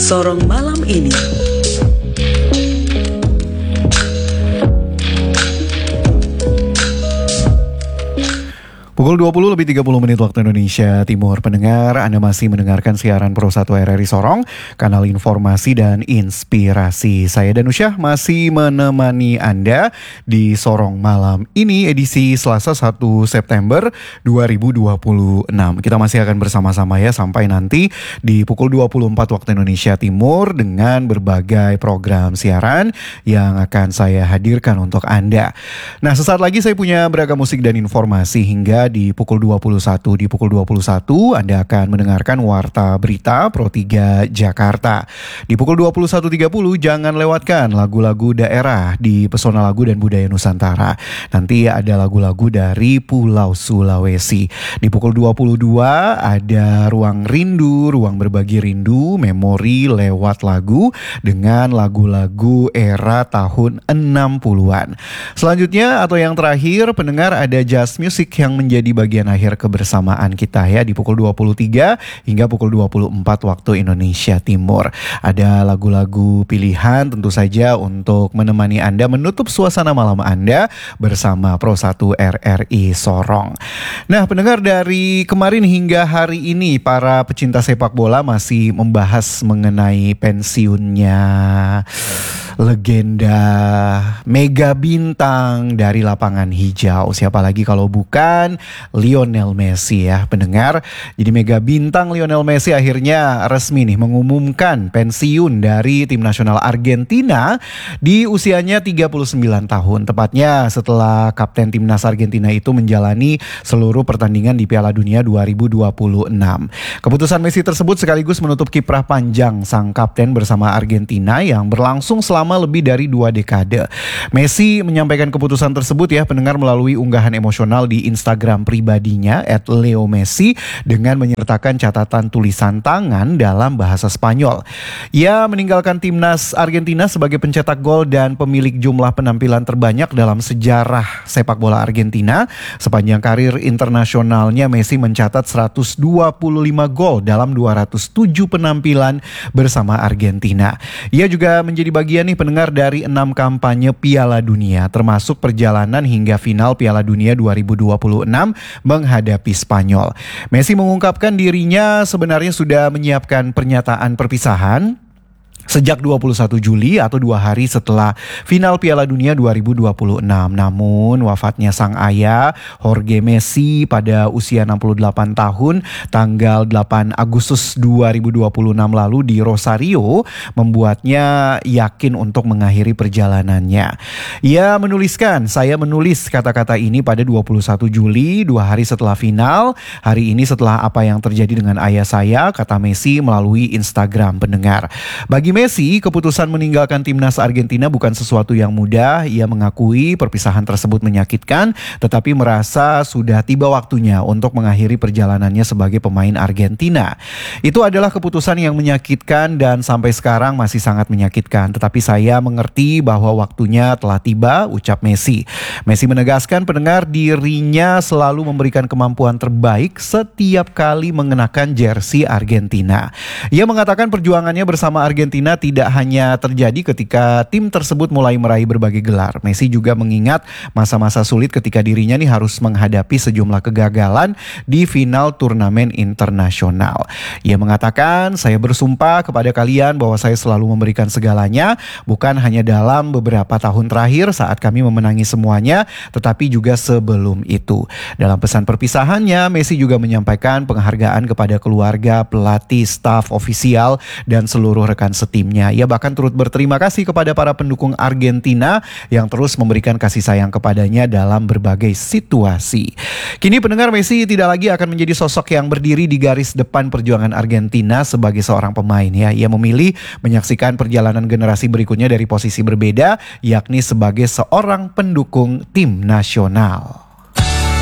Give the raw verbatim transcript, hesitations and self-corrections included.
Sorong malam ini. Pukul dua puluh lebih tiga puluh menit waktu Indonesia Timur. Pendengar, Anda masih mendengarkan siaran Pro satu R R I Sorong, kanal informasi dan inspirasi. Saya Danusyah masih menemani Anda di Sorong malam ini, edisi Selasa satu September dua ribu dua puluh enam. Kita masih akan bersama-sama ya sampai nanti di pukul dua puluh empat waktu Indonesia Timur dengan berbagai program siaran yang akan saya hadirkan untuk Anda. Nah, sesaat lagi saya punya beragam musik dan informasi hingga di pukul dua puluh satu. Di pukul dua puluh satu Anda akan mendengarkan Warta Berita Pro tiga Jakarta. Di pukul dua puluh satu tiga puluh jangan lewatkan lagu-lagu daerah di Pesona Lagu dan Budaya Nusantara. Nanti ada lagu-lagu dari Pulau Sulawesi. Di pukul dua puluh dua ada Ruang Rindu, Ruang Berbagi Rindu, memori lewat lagu dengan lagu-lagu era tahun enam puluhan. Selanjutnya atau yang terakhir, pendengar, ada Jazz Music yang menjadi jadi bagian akhir kebersamaan kita ya di pukul dua puluh tiga hingga pukul dua puluh empat waktu Indonesia Timur. Ada lagu-lagu pilihan tentu saja untuk menemani Anda menutup suasana malam Anda bersama Pro satu R R I Sorong. Nah, pendengar, dari kemarin hingga hari ini para pecinta sepak bola masih membahas mengenai pensiunnya legenda mega bintang dari lapangan hijau. Siapa lagi kalau bukan Lionel Messi ya, pendengar. Jadi mega bintang Lionel Messi akhirnya resmi nih mengumumkan pensiun dari tim nasional Argentina di usianya tiga puluh sembilan tahun. Tepatnya setelah kapten timnas Argentina itu menjalani seluruh pertandingan di Piala Dunia dua ribu dua puluh enam. Keputusan Messi tersebut sekaligus menutup kiprah panjang sang kapten bersama Argentina yang berlangsung selama lebih dari dua dekade. Messi menyampaikan keputusan tersebut ya, pendengar, melalui unggahan emosional di Instagram pribadinya et leo messi dengan menyertakan catatan tulisan tangan dalam bahasa Spanyol. Ia meninggalkan timnas Argentina sebagai pencetak gol dan pemilik jumlah penampilan terbanyak dalam sejarah sepak bola Argentina. Sepanjang karir internasionalnya, Messi mencatat seratus dua puluh lima gol dalam dua ratus tujuh penampilan bersama Argentina. Ia juga menjadi bagian nih, pendengar, dari enam kampanye Piala Dunia, termasuk perjalanan hingga final Piala Dunia dua ribu dua puluh enam menghadapi Spanyol. Messi mengungkapkan dirinya sebenarnya sudah menyiapkan pernyataan perpisahan sejak dua puluh satu Juli atau dua hari setelah final Piala Dunia dua ribu dua puluh enam. Namun wafatnya sang ayah Jorge Messi pada usia enam puluh delapan tahun tanggal delapan Agustus dua ribu dua puluh enam lalu di Rosario membuatnya yakin untuk mengakhiri perjalanannya. Ia menuliskan, "Saya menulis kata-kata ini pada dua puluh satu Juli, dua hari setelah final. Hari ini setelah apa yang terjadi dengan ayah saya," kata Messi melalui Instagram, pendengar. Bagi Messi, keputusan meninggalkan timnas Argentina bukan sesuatu yang mudah. Ia mengakui perpisahan tersebut menyakitkan, tetapi merasa sudah tiba waktunya untuk mengakhiri perjalanannya sebagai pemain Argentina. Itu adalah keputusan yang menyakitkan dan sampai sekarang masih sangat menyakitkan. Tetapi saya mengerti bahwa waktunya telah tiba, ucap Messi. Messi menegaskan, pendengar, dirinya selalu memberikan kemampuan terbaik setiap kali mengenakan jersey Argentina. Ia mengatakan perjuangannya bersama Argentina tidak hanya terjadi ketika tim tersebut mulai meraih berbagai gelar. Messi juga mengingat masa-masa sulit ketika dirinya nih harus menghadapi sejumlah kegagalan di final turnamen internasional. Ia mengatakan, "Saya bersumpah kepada kalian bahwa saya selalu memberikan segalanya, bukan hanya dalam beberapa tahun terakhir saat kami memenangi semuanya, tetapi juga sebelum itu." Dalam pesan perpisahannya, Messi juga menyampaikan penghargaan kepada keluarga, pelatih, staf ofisial, dan seluruh rekan setimnya. Ia bahkan turut berterima kasih kepada para pendukung Argentina yang terus memberikan kasih sayang kepadanya dalam berbagai situasi. Kini, pendengar, Messi tidak lagi akan menjadi sosok yang berdiri di garis depan perjuangan Argentina sebagai seorang pemain ya. Ia memilih menyaksikan perjalanan generasi berikutnya dari posisi berbeda, yakni sebagai seorang pendukung tim nasional.